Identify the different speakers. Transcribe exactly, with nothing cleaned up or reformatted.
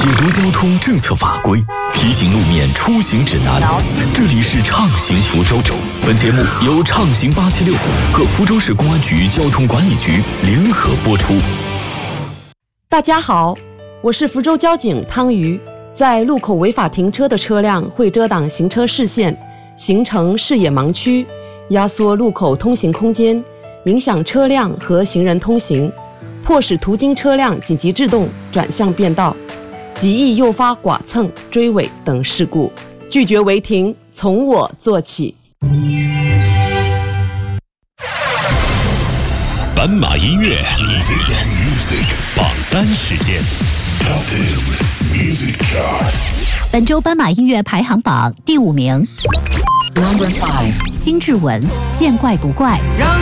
Speaker 1: 解读交通政策法规，提醒路面出行指南。这里是畅行福州。本节目由畅行八七六和福州市公安局交通管理局联合播出。
Speaker 2: 大家好，我是福州交警汤瑜。在路口违法停车的车辆会遮挡行车视线，形成视野盲区，压缩路口通行空间，影响车辆和行人通行，迫使途经车辆紧急制动转向变道，极易诱发剐蹭、追尾等事故。拒绝违停，从我做起。
Speaker 3: 斑马音乐榜单时间。
Speaker 4: 本周斑马音乐排行榜第五名，金志文《见怪不怪》。
Speaker 5: 让